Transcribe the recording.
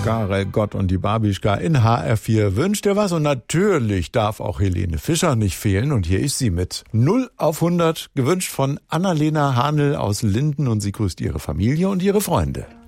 Karel Gott und die Babischka in HR4 wünscht dir was. Und natürlich darf auch Helene Fischer nicht fehlen. Und hier ist sie mit 0 auf 100, gewünscht von Annalena Hanel aus Linden. Und sie grüßt ihre Familie und ihre Freunde.